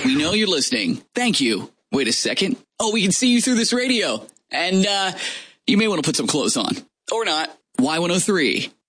We know you're listening. Thank you. Wait a second. Oh, we can see you through this radio. And you may want to put some clothes on. Or not. Y103.